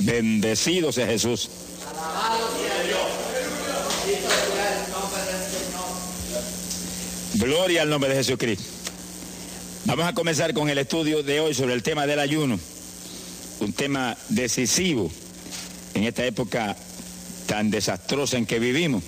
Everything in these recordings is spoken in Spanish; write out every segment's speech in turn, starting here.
Bendecido sea Jesús. Alabado sea Dios. Bendito sea el nombre del Señor. Gloria al nombre de Jesucristo. Vamos a comenzar con el estudio de hoy sobre el tema del ayuno. Un tema decisivo en esta época tan desastrosa en que vivimos.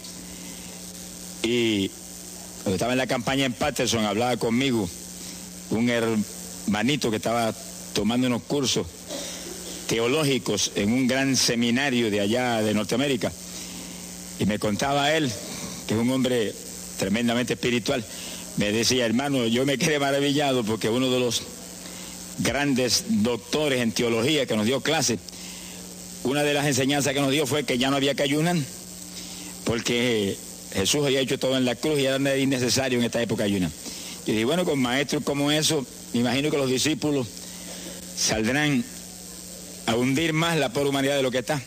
Y cuando estaba en la campaña en Patterson, hablaba conmigo un hermanito que estaba tomando unos cursos teológicos en un gran seminario de allá de Norteamérica, y me contaba él, que es un hombre tremendamente espiritual, me decía: hermano, yo me quedé maravillado porque uno de los grandes doctores en teología que nos dio clase, una de las enseñanzas que nos dio fue que ya no había que ayunar, porque Jesús había hecho todo en la cruz y era innecesario en esta época ayunar. Y dije, bueno, con maestros como eso, me imagino que los discípulos saldrán a hundir más la pobre humanidad de lo que está.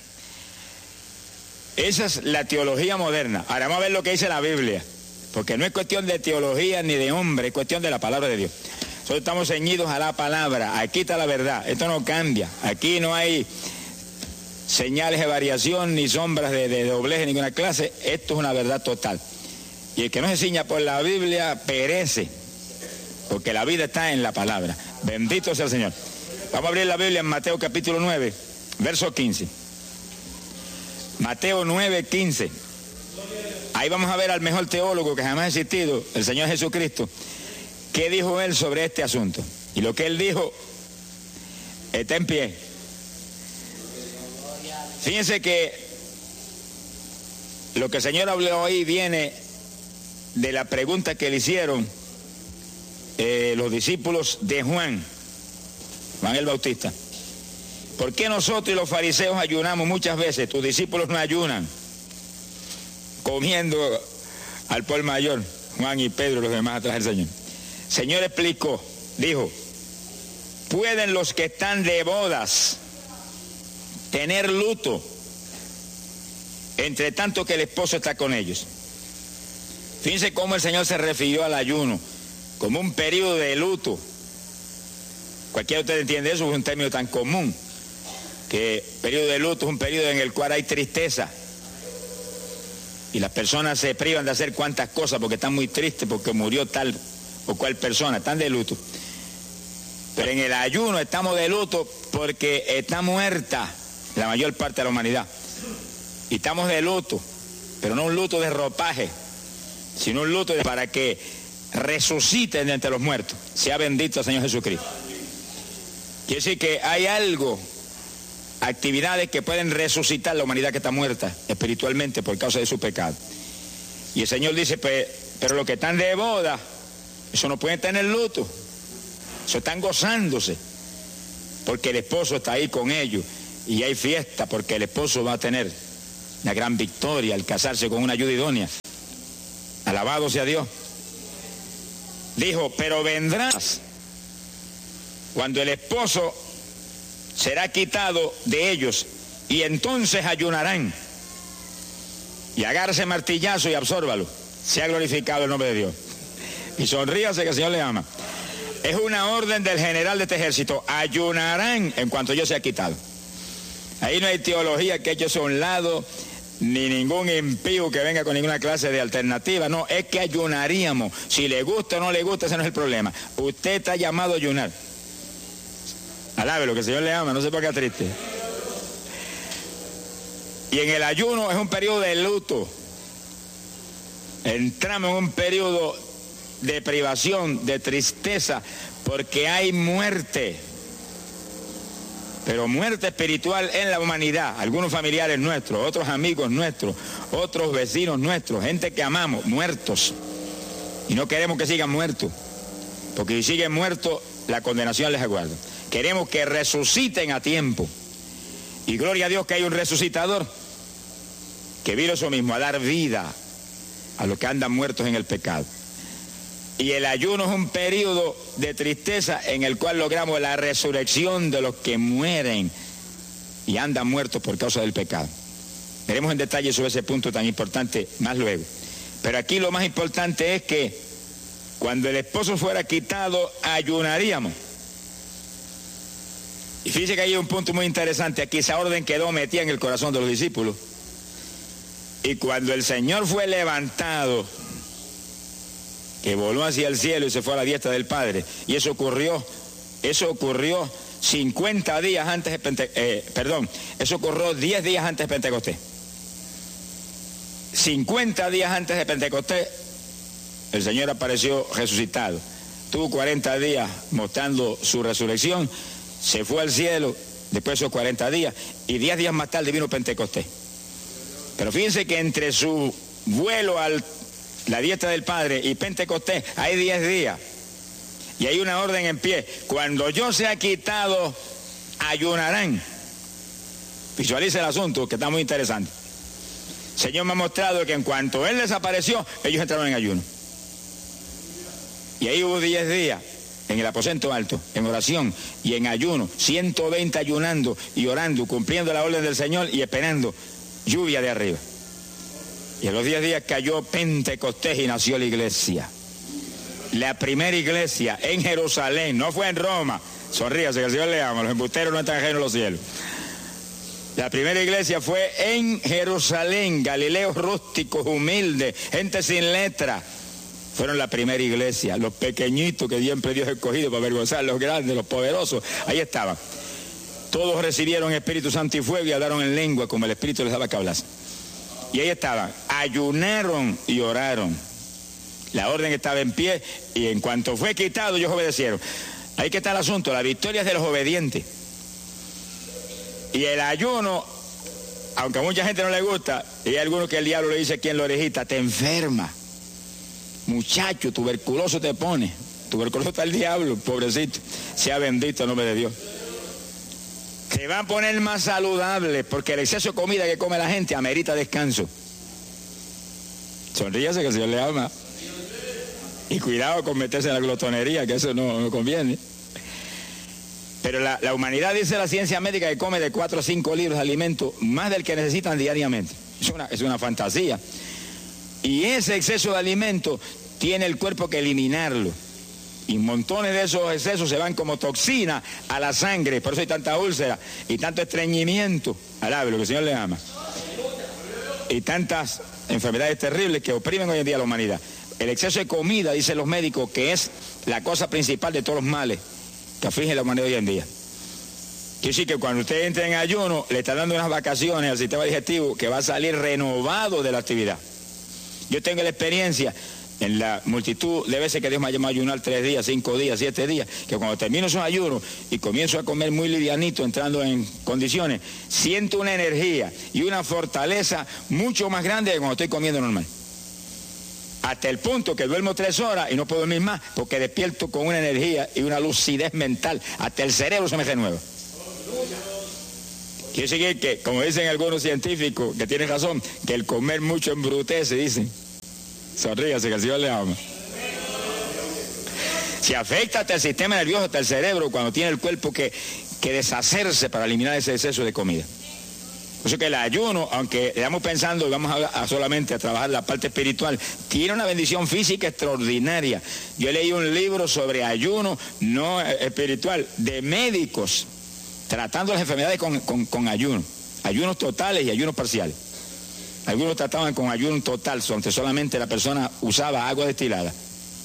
Esa es la teología moderna. Ahora vamos a ver lo que dice la Biblia, porque no es cuestión de teología ni de hombre, es cuestión de la palabra de Dios. Nosotros estamos ceñidos a la palabra, aquí está la verdad, esto no cambia, aquí no hay señales de variación ni sombras de doblez de ninguna clase, esto es una verdad total. Y el que no se ciña por la Biblia perece, porque la vida está en la palabra. Bendito sea el Señor. Vamos a abrir la Biblia en Mateo capítulo 9, verso 15. Mateo 9, 15. Ahí vamos a ver al mejor teólogo que jamás ha existido, el Señor Jesucristo. ¿Qué dijo él sobre este asunto? Y lo que él dijo está en pie. Fíjense que lo que el Señor habló ahí viene de la pregunta que le hicieron los discípulos de Juan el Bautista. ¿Por qué nosotros y los fariseos ayunamos muchas veces? Tus discípulos no ayunan, comiendo al por mayor, Juan y Pedro y los demás atrás del Señor. El Señor explicó, dijo: ¿pueden los que están de bodas tener luto entre tanto que el esposo está con ellos? Fíjense cómo el Señor se refirió al ayuno como un periodo de luto. Cualquiera de ustedes entiende eso, es un término tan común, que periodo de luto es un periodo en el cual hay tristeza y las personas se privan de hacer cuantas cosas porque están muy tristes porque murió tal o cual persona, están de luto. Pero en el ayuno estamos de luto porque está muerta la mayor parte de la humanidad, y estamos de luto, pero no un luto de ropaje, sino un luto para que resuciten de entre los muertos. Sea bendito el Señor Jesucristo. Quiere decir que hay algo, actividades que pueden resucitar la humanidad que está muerta espiritualmente por causa de su pecado. Y el Señor dice, pero los que están de boda, eso no pueden tener luto, eso están gozándose, porque el esposo está ahí con ellos, y hay fiesta porque el esposo va a tener una gran victoria al casarse con una ayuda idónea. Alabado sea Dios. Dijo, pero vendrás cuando el esposo será quitado de ellos, y entonces ayunarán. Y agárrese martillazo y absórbalo. Sea glorificado el nombre de Dios. Y sonríase que el Señor le ama. Es una orden del general de este ejército. Ayunarán en cuanto yo sea quitado. Ahí no hay teología que eche a un lado, ni ningún impío que venga con ninguna clase de alternativa. No, es que ayunaríamos. Si le gusta o no le gusta, ese no es el problema. Usted está llamado a ayunar. Alábelo, que el Señor le ama, no se ponga triste. Y en el ayuno es un periodo de luto. Entramos en un periodo de privación, de tristeza, porque hay muerte. Pero muerte espiritual en la humanidad. Algunos familiares nuestros, otros amigos nuestros, otros vecinos nuestros, gente que amamos, muertos. Y no queremos que sigan muertos, porque si siguen muertos, la condenación les aguarda. Queremos que resuciten a tiempo. Y gloria a Dios que hay un resucitador que vino eso mismo, a dar vida a los que andan muertos en el pecado. Y el ayuno es un periodo de tristeza en el cual logramos la resurrección de los que mueren y andan muertos por causa del pecado. Veremos en detalle sobre ese punto tan importante más luego. Pero aquí lo más importante es que cuando el esposo fuera quitado, ayunaríamos. Y fíjese que hay un punto muy interesante aquí. Esa orden quedó metida en el corazón de los discípulos. Y cuando el Señor fue levantado, que voló hacia el cielo y se fue a la diestra del Padre, y eso ocurrió 50 días antes de eso ocurrió 10 días antes de Pentecostés. 50 días antes de Pentecostés, el Señor apareció resucitado. Tuvo 40 días mostrando su resurrección, se fue al cielo después de esos 40 días, y 10 días más tarde vino Pentecostés. Pero fíjense que entre su vuelo a la diestra del Padre y Pentecostés hay 10 días. Y hay una orden en pie. Cuando yo sea quitado, ayunarán. Visualice el asunto, que está muy interesante. El Señor me ha mostrado que en cuanto Él desapareció, ellos entraron en ayuno. Y ahí hubo 10 días en el aposento alto, en oración y en ayuno. 120 ayunando y orando, cumpliendo la orden del Señor y esperando lluvia de arriba. Y en los 10 días cayó Pentecostés y nació la iglesia. La primera iglesia en Jerusalén, no fue en Roma. Sonríase, que el Señor le ama, los embusteros no están ajenos a los cielos. La primera iglesia fue en Jerusalén, Galileos rústicos, humildes, gente sin letra. Fueron la primera iglesia, los pequeñitos que siempre Dios ha escogido para avergonzar, los grandes, los poderosos, ahí estaban. Todos recibieron Espíritu Santo y fuego y hablaron en lengua como el Espíritu les daba que hablasen. Y ahí estaban, ayunaron y oraron. La orden estaba en pie y en cuanto fue quitado, ellos obedecieron. Ahí que está el asunto, la victoria es de los obedientes. Y el ayuno, aunque a mucha gente no le gusta, y hay algunos que el diablo le dice aquí en la orejita, te enferma. Muchacho, tuberculoso te pone. Tuberculoso está el diablo, pobrecito. Sea bendito el nombre de Dios. Se va a poner más saludable porque el exceso de comida que come la gente amerita descanso. Sonríase que el Señor le ama. Y cuidado con meterse en la glotonería, que eso no conviene. Pero la humanidad, dice la ciencia médica, que come de 4 a 5 libras de alimento, más del que necesitan diariamente. Es una fantasía. Y ese exceso de alimento tiene el cuerpo que eliminarlo. Y montones de esos excesos se van como toxina a la sangre. Por eso hay tanta úlcera y tanto estreñimiento. Alabe lo que el Señor le ama. Y tantas enfermedades terribles que oprimen hoy en día a la humanidad. El exceso de comida, dicen los médicos, que es la cosa principal de todos los males que afligen a la humanidad hoy en día. Quiere decir que cuando usted entra en ayuno, le está dando unas vacaciones al sistema digestivo que va a salir renovado de la actividad. Yo tengo la experiencia en la multitud de veces que Dios me ha llamado a ayunar 3 días, 5 días, 7 días, que cuando termino esos ayunos y comienzo a comer muy livianito, entrando en condiciones, siento una energía y una fortaleza mucho más grande que cuando estoy comiendo normal. Hasta el punto que duermo 3 horas y no puedo dormir más porque despierto con una energía y una lucidez mental. Hasta el cerebro se me renueva. Quiere decir que, como dicen algunos científicos, que tienen razón, que el comer mucho embrutece, dicen. Sonríase, que el Señor le ama. Se afecta hasta el sistema nervioso, hasta el cerebro, cuando tiene el cuerpo que deshacerse para eliminar ese exceso de comida. Por eso que el ayuno, aunque estamos pensando y vamos a solamente a trabajar la parte espiritual, tiene una bendición física extraordinaria. Yo leí un libro sobre ayuno no espiritual, de médicos, tratando las enfermedades con ayuno. Ayunos totales y ayunos parciales. Algunos trataban con ayuno total, donde solamente la persona usaba agua destilada.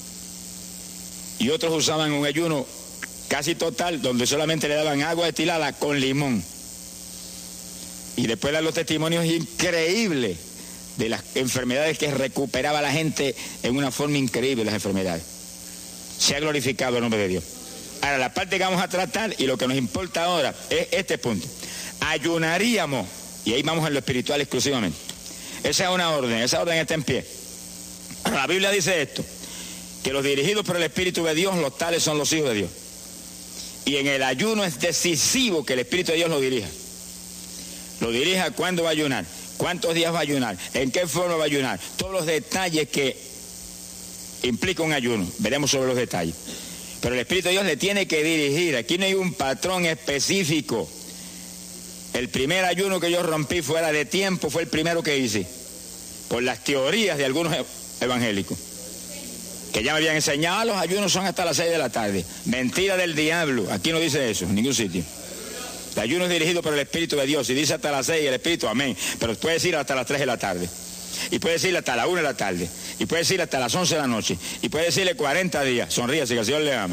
Y otros usaban un ayuno casi total, donde solamente le daban agua destilada con limón. Y después dan los testimonios increíbles de las enfermedades que recuperaba la gente en una forma increíble, las enfermedades. Se ha glorificado el nombre de Dios. Ahora, la parte que vamos a tratar y lo que nos importa ahora es este punto. Ayunaríamos, y ahí vamos en lo espiritual exclusivamente. Esa es una orden, esa orden está en pie. La Biblia dice esto, que los dirigidos por el Espíritu de Dios, los tales son los hijos de Dios. Y en el ayuno es decisivo que el Espíritu de Dios lo dirija. Lo dirija cuándo va a ayunar, cuántos días va a ayunar, en qué forma va a ayunar, todos los detalles que implica un ayuno, veremos sobre los detalles. Pero el Espíritu de Dios le tiene que dirigir, aquí no hay un patrón específico. El primer ayuno que yo rompí fuera de tiempo fue el primero que hice, por las teorías de algunos evangélicos, que ya me habían enseñado, los ayunos son hasta las 6 de la tarde. Mentira del diablo, aquí no dice eso, en ningún sitio. El ayuno es dirigido por el Espíritu de Dios. Y dice hasta las 6 el Espíritu, amén. Pero puede decir hasta las 3 de la tarde. Y puede decirle hasta la 1 de la tarde. Y puede decirle hasta las 11 de la noche. Y puede decirle 40 días. Sonríase que el Señor le ama.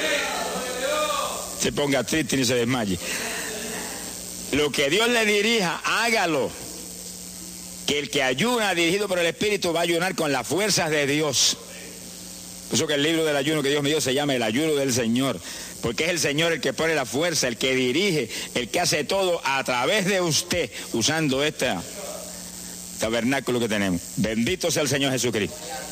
Se ponga triste ni se desmaye. Lo que Dios le dirija, hágalo. Que el que ayuna dirigido por el Espíritu va a ayunar con las fuerzas de Dios. Por eso que el libro del ayuno que Dios me dio se llama el ayuno del Señor. Porque es el Señor el que pone la fuerza, el que dirige, el que hace todo a través de usted, usando este tabernáculo que tenemos. Bendito sea el Señor Jesucristo.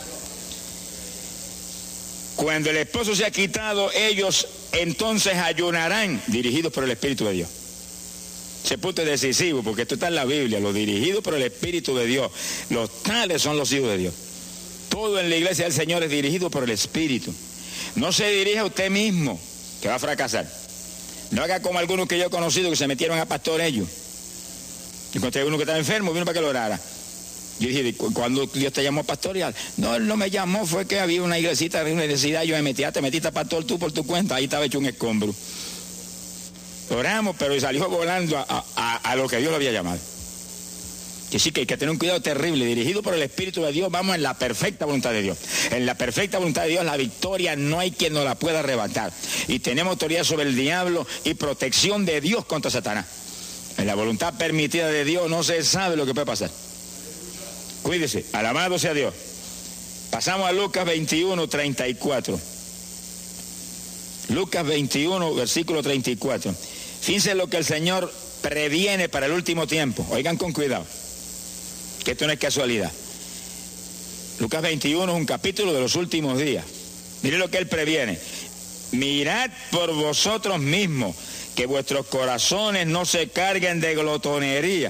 Cuando el esposo se ha quitado, ellos entonces ayunarán, dirigidos por el Espíritu de Dios. Ese punto es decisivo, porque esto está en la Biblia, los dirigidos por el Espíritu de Dios. Los tales son los hijos de Dios. Todo en la iglesia del Señor es dirigido por el Espíritu. No se dirija a usted mismo, que va a fracasar. No haga como algunos que yo he conocido que se metieron a pastor ellos. Encontré uno que estaba enfermo, vino para que lo orara. Yo dije, ¿cuándo Dios te llamó a pastorear? No, él no me llamó, fue que había una iglesita de universidad, yo me metí, te metiste a pastor tú por tu cuenta, ahí estaba hecho un escombro. Oramos, pero salió volando a lo que Dios lo había llamado. Que sí, que hay que tener un cuidado terrible, dirigido por el Espíritu de Dios, vamos en la perfecta voluntad de Dios. En la perfecta voluntad de Dios, la victoria no hay quien nos la pueda arrebatar. Y tenemos autoridad sobre el diablo y protección de Dios contra Satanás. En la voluntad permitida de Dios no se sabe lo que puede pasar. Cuídese, alabado sea Dios. Pasamos a Lucas 21, 34. Lucas 21, versículo 34. Fíjense lo que el Señor previene para el último tiempo. Oigan con cuidado, que esto no es casualidad. Lucas 21 es un capítulo de los últimos días. Miren lo que Él previene. Mirad por vosotros mismos, que vuestros corazones no se carguen de glotonería.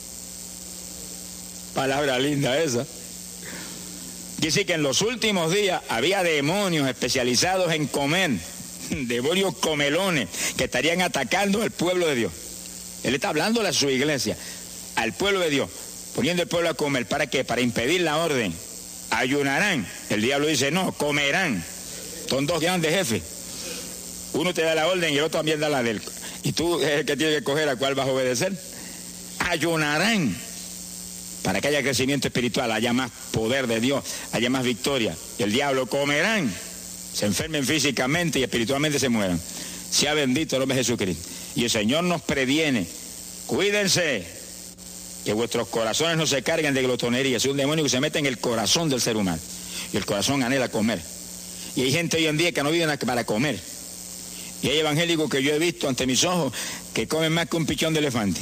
Palabra linda esa. Dice que en los últimos días había demonios especializados en comer, demonios comelones que estarían atacando al pueblo de Dios. Él está hablando a su iglesia, al pueblo de Dios, poniendo al pueblo a comer. ¿Para qué? Para impedir la orden. Ayunarán. El diablo dice no, comerán. Son dos grandes jefes. Uno te da la orden y el otro también da la del. Y tú es el que tiene que escoger a cuál vas a obedecer. Ayunarán. Para que haya crecimiento espiritual, haya más poder de Dios, haya más victoria. Y el diablo comerán, se enfermen físicamente y espiritualmente se mueran. Sea bendito el nombre de Jesucristo. Y el Señor nos previene, cuídense, que vuestros corazones no se carguen de glotonería. Es un demonio que se mete en el corazón del ser humano. Y el corazón anhela comer. Y hay gente hoy en día que no vive para comer. Y hay evangélicos que yo he visto ante mis ojos que comen más que un pichón de elefante.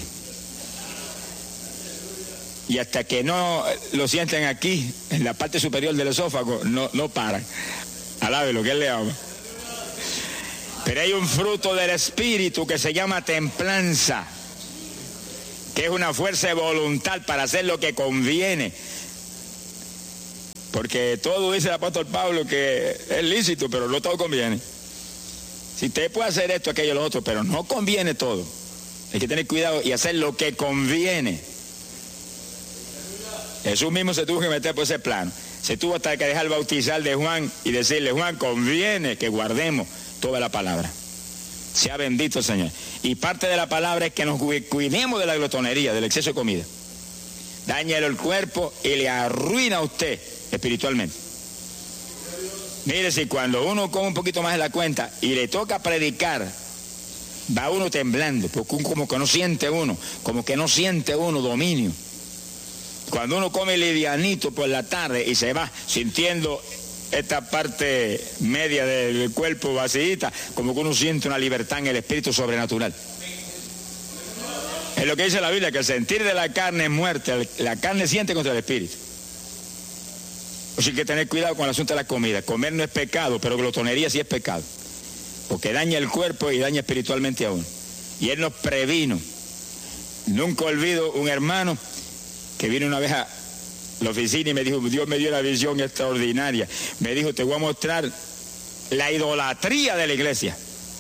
Y hasta que no lo sienten aquí, en la parte superior del esófago, no paran. Alábelo, que Él le ama. Pero hay un fruto del Espíritu que se llama templanza, que es una fuerza de voluntad para hacer lo que conviene. Porque todo dice el apóstol Pablo que es lícito, pero no todo conviene. Si usted puede hacer esto, aquello, lo otro, pero no conviene todo. Hay que tener cuidado y hacer lo que conviene. Jesús mismo se tuvo que meter por ese plano. Se tuvo hasta que dejar bautizar de Juan y decirle, Juan, conviene que guardemos toda la palabra. Sea bendito el Señor. Y parte de la palabra es que nos cuidemos de la glotonería, del exceso de comida. Daña el cuerpo y le arruina a usted espiritualmente. Mire, si cuando uno come un poquito más de la cuenta y le toca predicar, va uno temblando, porque como que no siente uno dominio. Cuando uno come livianito por la tarde y se va sintiendo esta parte media del cuerpo vacíita, como que uno siente una libertad en el espíritu sobrenatural. Es lo que dice la Biblia, que el sentir de la carne es muerte, la carne siente contra el espíritu. O sea, hay que tener cuidado con el asunto de la comida. Comer no es pecado, pero glotonería sí es pecado, porque daña el cuerpo y daña espiritualmente a uno. Y Él nos previno. Nunca olvido un hermano que vino una vez a la oficina y me dijo, Dios me dio una visión extraordinaria. Me dijo, te voy a mostrar la idolatría de la iglesia.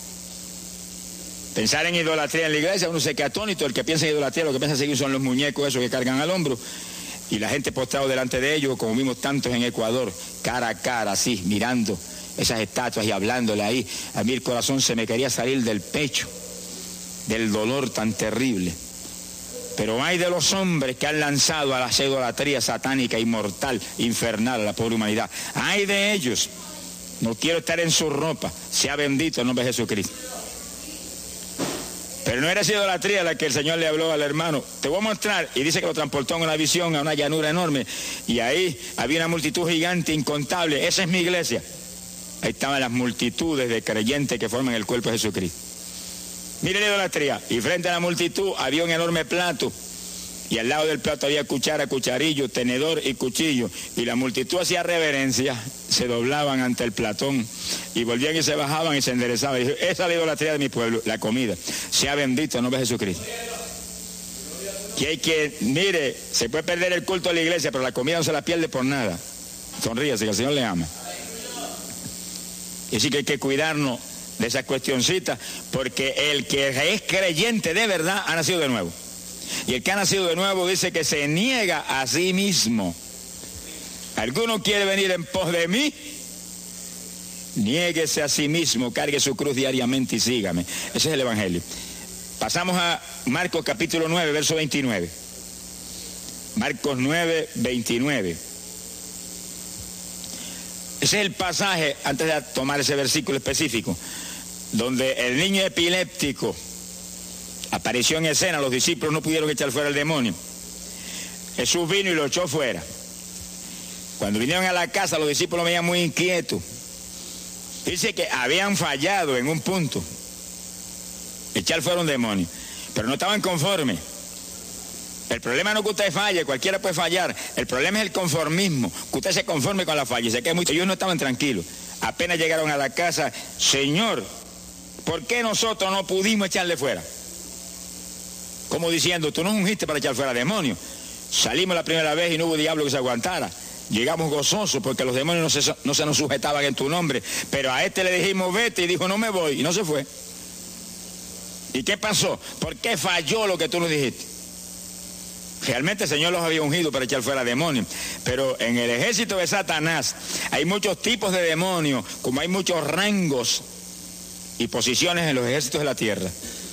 Pensar en idolatría en la iglesia, uno se queda atónito. El que piensa en idolatría, lo que piensa seguir son los muñecos esos que cargan al hombro. Y la gente postrado delante de ellos, como vimos tantos en Ecuador, cara a cara, así, mirando esas estatuas y hablándole ahí. A mí el corazón se me quería salir del pecho. del dolor tan terrible. Pero hay de los hombres que han lanzado a la idolatría satánica, inmortal, infernal a la pobre humanidad. Hay de ellos. No quiero estar en su ropa. Sea bendito el nombre de Jesucristo. Pero no era esa idolatría la que el Señor le habló al hermano. Te voy a mostrar. Y dice que lo transportó en una visión a una llanura enorme. Y ahí había una multitud gigante, incontable. Esa es mi iglesia. Ahí estaban las multitudes de creyentes que forman el cuerpo de Jesucristo. Mire la idolatría. Y frente a la multitud había un enorme plato. Y al lado del plato había cuchara, cucharillo, tenedor y cuchillo. Y la multitud hacía reverencia, se doblaban ante el platón y volvían y se bajaban y se enderezaban. Y dijo, esa es la idolatría de mi pueblo, la comida. Sea bendito el nombre de Jesucristo. Que hay que, mire, se puede perder el culto de la iglesia, pero la comida no se la pierde por nada. Sonríase, que el Señor le ama. Y así que hay que cuidarnos de esas cuestioncitas, porque el que es creyente de verdad ha nacido de nuevo. Y el que ha nacido de nuevo dice que se niega a sí mismo. ¿Alguno quiere venir en pos de mí? Niéguese a sí mismo, cargue su cruz diariamente y sígame. Ese es el Evangelio. Pasamos a Marcos capítulo 9, verso 29. Marcos 9, 29. Ese es el pasaje, antes de tomar ese versículo específico, donde el niño epiléptico apareció en escena. Los discípulos no pudieron echar fuera el demonio. Jesús vino y lo echó fuera. Cuando vinieron a la casa, los discípulos veían muy inquietos. Dice que habían fallado en un punto. Echar fuera un demonio. Pero no estaban conformes. El problema no es que usted falle, cualquiera puede fallar. El problema es el conformismo, que usted se conforme con la falla y se quede mucho. Ellos no estaban tranquilos. Apenas llegaron a la casa, Señor, ¿por qué nosotros no pudimos echarle fuera? Como diciendo, tú nos ungiste para echar fuera demonios. Salimos la primera vez y no hubo diablo que se aguantara. Llegamos gozosos porque los demonios no se nos sujetaban en tu nombre. Pero a este le dijimos, vete, y dijo, no me voy, y no se fue. ¿Y qué pasó? ¿Por qué falló lo que tú nos dijiste? Realmente el Señor los había ungido para echar fuera demonios. Pero en el ejército de Satanás hay muchos tipos de demonios, como hay muchos rangos y posiciones en los ejércitos de la tierra.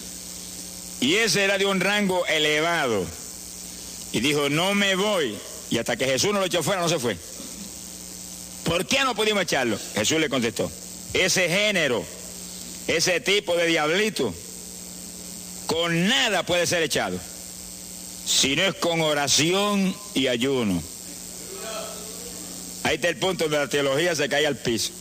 Y ese era de un rango elevado. Y dijo, no me voy. Y hasta que Jesús no lo echó fuera, no se fue. ¿Por qué no pudimos echarlo? Jesús le contestó, ese género, ese tipo de diablito, con nada puede ser echado, si no es con oración y ayuno. Ahí está el punto donde la teología se cae al piso.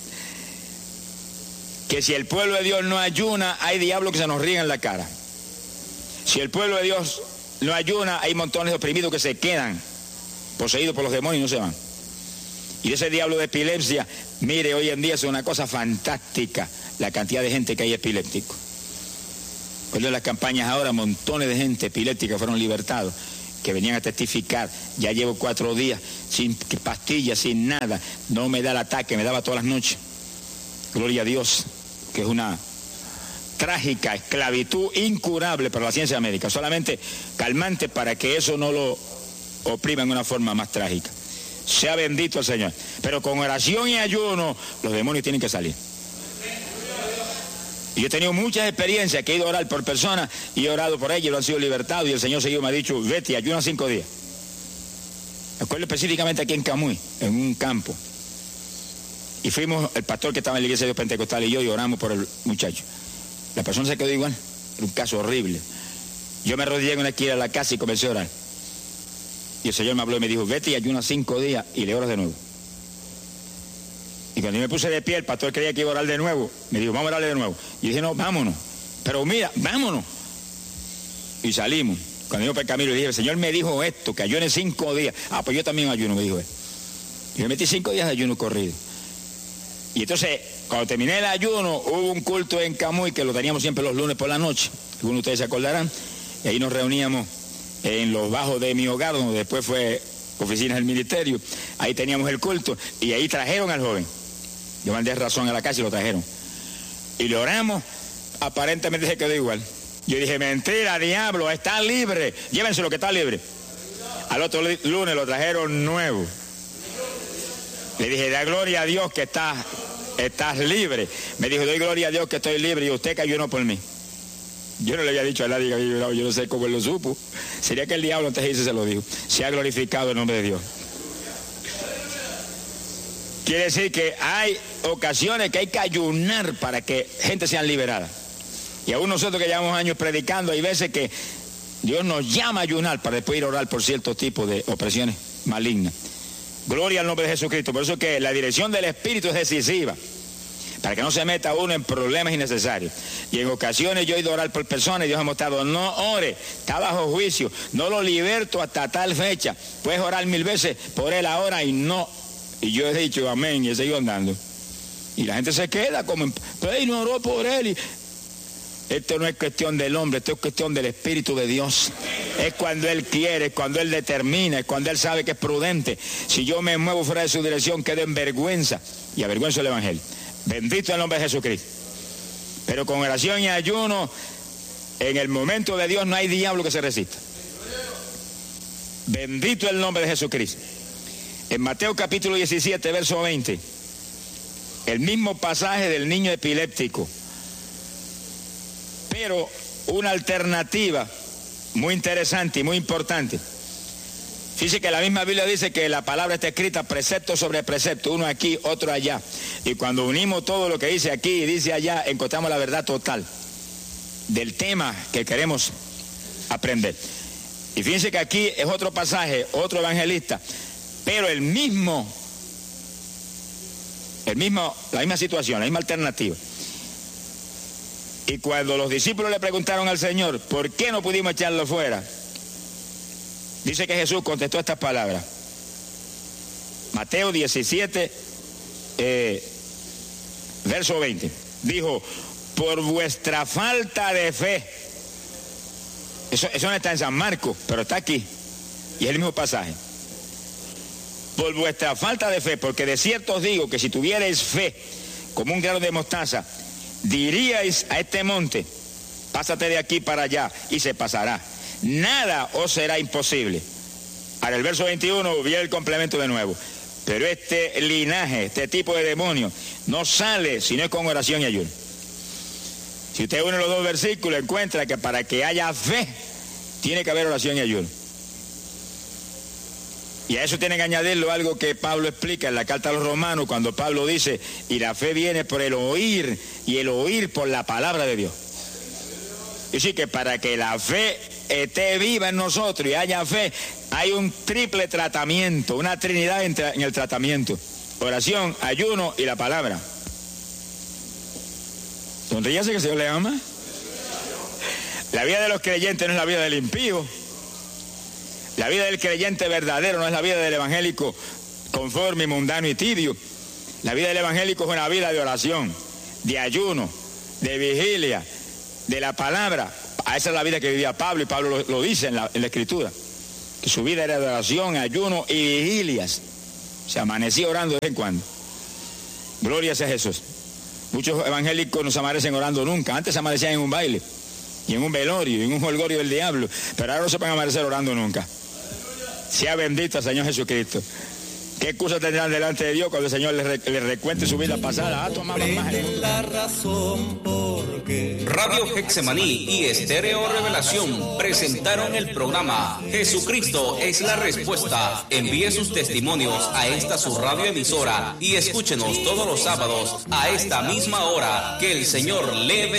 Que si el pueblo de Dios no ayuna, hay diablos que se nos ríen en la cara. Si el pueblo de Dios no ayuna, hay montones de oprimidos que se quedan poseídos por los demonios y no se van. Y ese diablo de epilepsia, mire, hoy en día es una cosa fantástica la cantidad de gente que hay epiléptico. Con las campañas ahora, montones de gente epiléptica fueron libertados, que venían a testificar. Ya llevo 4 días sin pastillas, sin nada. No me da el ataque, me daba todas las noches. Gloria a Dios, que es una trágica esclavitud incurable para la ciencia médica, solamente calmante para que eso no lo oprima en una forma más trágica. Sea bendito el Señor. Pero con oración y ayuno, los demonios tienen que salir. Y yo he tenido muchas experiencias que he ido a orar por personas y he orado por ellos y lo han sido libertados, y el Señor seguido me ha dicho, vete, ayuna 5 días. Me acuerdo específicamente aquí en Camuy, en un campo. Y fuimos, el pastor que estaba en la iglesia de Dios Pentecostal y yo, y oramos por el muchacho. La persona se quedó igual. Era un caso horrible. Yo me arrodillé en una esquina de la casa y comencé a orar. Y el Señor me habló y me dijo, vete y ayuna 5 días y le oras de nuevo. Y cuando yo me puse de pie, el pastor creía que iba a orar de nuevo. Me dijo, vamos a orarle de nuevo. Y dije, no, vámonos. Pero mira, vámonos. Y salimos. Cuando yo por el camino le dije, el Señor me dijo esto, que ayune 5 días. Ah, pues yo también ayuno, me dijo él. Y me metí 5 días de ayuno corrido. Y entonces, cuando terminé el ayuno, hubo un culto en Camuy, que lo teníamos siempre los lunes por la noche. Algunos de ustedes se acordarán. Y ahí nos reuníamos en los bajos de mi hogar, donde después fue oficinas del ministerio. Ahí teníamos el culto y ahí trajeron al joven. Yo mandé razón a la casa y lo trajeron. Y le oramos, aparentemente se quedó igual. Yo dije, mentira, diablo, está libre. Llévense lo que está libre. Al otro lunes lo trajeron nuevo. Le dije, da gloria a Dios que estás libre. Me dijo, doy gloria a Dios que estoy libre y usted que ayunó por mí. Yo no le había dicho a nadie que había ayunado, yo no sé cómo él lo supo. Sería que el diablo antes de irse se lo dijo. Se ha glorificado el nombre de Dios. Quiere decir que hay ocasiones que hay que ayunar para que gente sea liberada. Y aún nosotros que llevamos años predicando, hay veces que Dios nos llama a ayunar para después ir a orar por ciertos tipos de opresiones malignas. Gloria al nombre de Jesucristo. Por eso que la dirección del Espíritu es decisiva, para que no se meta uno en problemas innecesarios. Y en ocasiones yo he ido a orar por personas y Dios ha mostrado, no ore, está bajo juicio, no lo liberto hasta tal fecha. Puedes orar 1000 veces por él ahora y no. Y yo he dicho amén y he seguido andando. Y la gente se queda como, pero no oró por él. Y esto no es cuestión del hombre, esto es cuestión del Espíritu de Dios. Es cuando Él quiere, es cuando Él determina, es cuando Él sabe que es prudente. Si yo me muevo fuera de su dirección, quedo en vergüenza y avergüenzo el Evangelio. Bendito el nombre de Jesucristo. Pero con oración y ayuno, en el momento de Dios no hay diablo que se resista. Bendito el nombre de Jesucristo. En Mateo capítulo 17, verso 20, el mismo pasaje del niño epiléptico, pero una alternativa muy interesante y muy importante. Fíjese que la misma Biblia dice que la palabra está escrita precepto sobre precepto, uno aquí, otro allá. Y cuando unimos todo lo que dice aquí y dice allá, encontramos la verdad total del tema que queremos aprender. Y fíjense que aquí es otro pasaje, otro evangelista, pero la misma situación, la misma alternativa. Y cuando los discípulos le preguntaron al Señor, ¿por qué no pudimos echarlo fuera? Dice que Jesús contestó estas palabras. Mateo 17, verso 20. Dijo, por vuestra falta de fe. Eso no está en San Marcos, pero está aquí. Y es el mismo pasaje. Por vuestra falta de fe, porque de cierto os digo que si tuvierais fe como un grano de mostaza, diríais a este monte, pásate de aquí para allá, y se pasará. Nada os será imposible. Ahora el verso 21 viene el complemento de nuevo. Pero este linaje, este tipo de demonio, no sale si no es con oración y ayuno. Si usted une los dos versículos, encuentra que para que haya fe, tiene que haber oración y ayuno. Y a eso tiene que añadirlo algo que Pablo explica en la carta a los Romanos, cuando Pablo dice, y la fe viene por el oír, y el oír por la palabra de Dios. Y sí que para que la fe esté viva en nosotros y haya fe, hay un triple tratamiento, una trinidad en el tratamiento: oración, ayuno y la palabra. Sonríase que el Señor le ama. La vida de los creyentes no es la vida del impío. La vida del creyente verdadero no es la vida del evangélico conforme, mundano y tibio. La vida del evangélico es una vida de oración, de ayuno, de vigilia, de la palabra. Esa es la vida que vivía Pablo, y Pablo lo dice en la Escritura, que su vida era de oración, ayuno y vigilias. Se amanecía orando de vez en cuando. Gloria sea Jesús. Muchos evangélicos no se amanecen orando nunca. Antes se amanecían en un baile, y en un velorio, y en un jolgorio del diablo, pero ahora no se pueden amanecer orando nunca. Sea bendito el Señor Jesucristo. ¿Qué excusa tendrán delante de Dios cuando el Señor les recuente su vida pasada? La razón porque Radio Getsemaní y Estéreo Revelación presentaron el programa Jesucristo es la respuesta. Envíe sus testimonios a esta su radioemisora y escúchenos todos los sábados a esta misma hora. Que el Señor le bendiga.